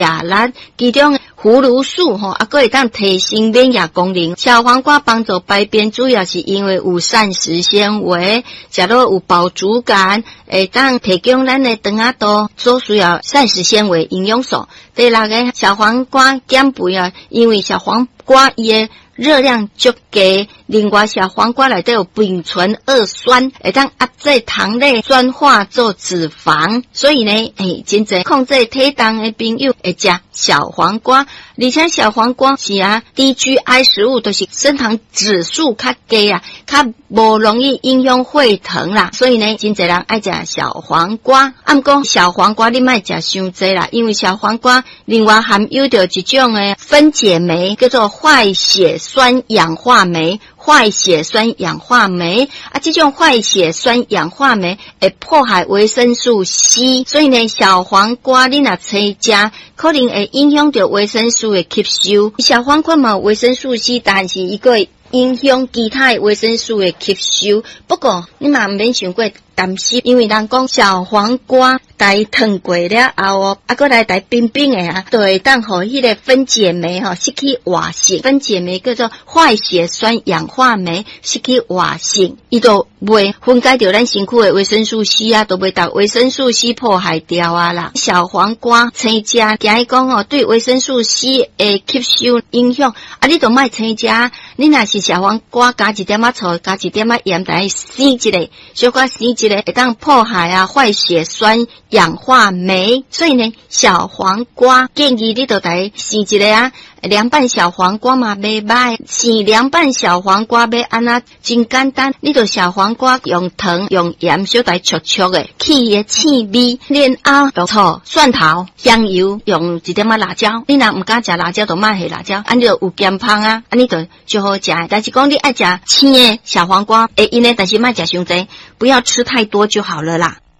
亚兰，其中葫芦素还会当提升免疫功能。小黄瓜帮助排便，主要是因为有膳食纤维，食落有饱足感，会当提供咱的肠仔肚所需要膳食纤维营养素。第六个，小黄瓜减肥因为小黄瓜伊的热量足低，另外小黄瓜内底有丙醇二酸，会当压制糖类转化做脂肪，所以呢，真侪控制体重的朋友会食小黄瓜，而且小黄瓜是低 GI 食物，就是升糖指数较低较无容易影响血糖啦，所以呢，真侪人爱食小黄瓜。不过小黄瓜你莫食伤济啦，因为小黄瓜另外含有着一种的分解酶，叫做坏血酸氧化酶。坏血酸氧化酶这种坏血酸氧化酶会破坏维生素 C， 所以呢，小黄瓜你若青食，可能会影响到维生素的吸收。小黄瓜嘛有维生素 C， 但是伊个影响其他维生素的吸收。不过你嘛唔免想过担心，因为人讲小黄瓜来烫过了后还来冰冰的就会当互迄个分解酶失去活性。分解酶叫做坏血酸氧化酶失去活性，伊就袂分解掉咱身躯的维生素 C 都袂把维生素 C 破坏掉啦。小黄瓜青食，惊伊讲对维生素 C 的吸收影响你就莫青食。你若是小黄瓜加一点醋，加一点盐，来生一下，小可生一下，会当破坏坏血酸氧化酶。所以呢，小黄瓜建议你就来生一下凉拌小黄瓜嘛袂歹，生凉拌小黄瓜要安怎真简单，你就小黄瓜用糖用盐小来灼灼的，去伊的刺味，然后就醋、蒜头、香油，用一点辣椒。你若唔敢食辣椒，就莫下辣椒，你就有咸芳你就好食。但是讲你爱食青的小黄瓜，因为但是莫食伤济，不要吃太多就好了啦。